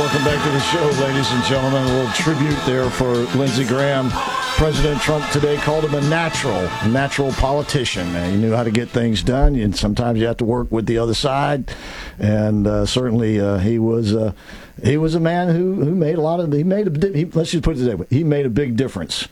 Welcome back to the show, ladies and gentlemen. A little tribute there for Lindsey Graham. President Trump today called him a natural politician. He knew how to get things done, and sometimes you have to work with the other side. And certainly, he was a man who made a lot of. Let's just put it this way: he made a big difference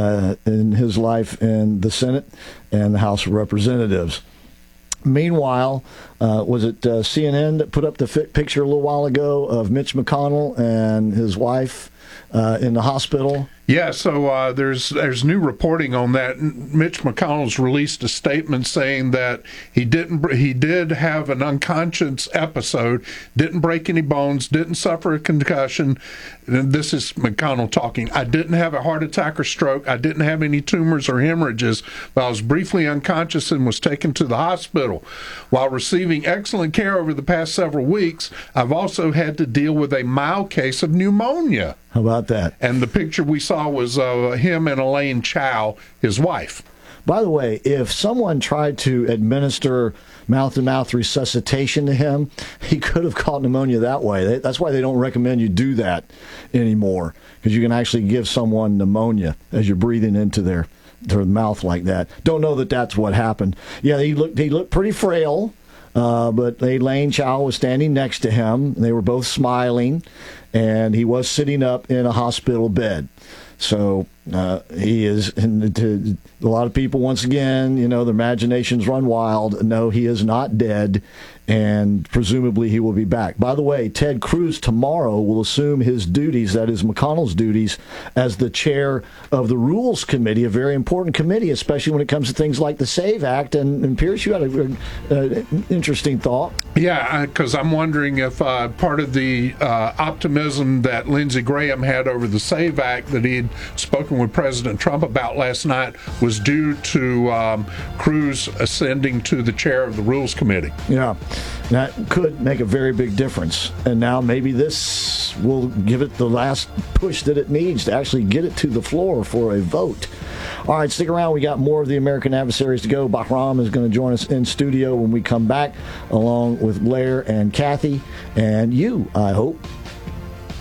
in his life in the Senate and the House of Representatives. Meanwhile, was it CNN that put up the picture a little while ago of Mitch McConnell and his wife in the hospital? Yeah, so there's new reporting on that. Mitch McConnell's released a statement saying that he did have an unconscious episode, didn't break any bones, didn't suffer a concussion. And this is McConnell talking. I didn't have a heart attack or stroke. I didn't have any tumors or hemorrhages, but I was briefly unconscious and was taken to the hospital. While receiving excellent care over the past several weeks, I've also had to deal with a mild case of pneumonia. How about that? And the picture we saw was him and Elaine Chao, his wife. By the way, if someone tried to administer mouth-to-mouth resuscitation to him, he could have caught pneumonia that way. That's why they don't recommend you do that anymore, because you can actually give someone pneumonia as you're breathing into their mouth like that. Don't know that that's what happened. Yeah, he looked pretty frail, but Elaine Chao was standing next to him. They were both smiling, and he was sitting up in a hospital bed. So he is, to a lot of people, once again, their imaginations run wild. No, he is not dead, and presumably he will be back. By the way, Ted Cruz tomorrow will assume his duties, that is McConnell's duties, as the chair of the Rules Committee, a very important committee, especially when it comes to things like the SAVE Act. And Pierce, you had an interesting thought. Yeah, because I'm wondering if part of the optimism that Lindsey Graham had over the SAVE Act that he'd spoken with President Trump about last night was due to Cruz ascending to the chair of the Rules Committee. Yeah, that could make a very big difference. And now maybe this will give it the last push that it needs to actually get it to the floor for a vote. All right, stick around. We got more of the American Adversaries to go. Bahram is going to join us in studio when we come back, along with Blair and Kathy and you, I hope.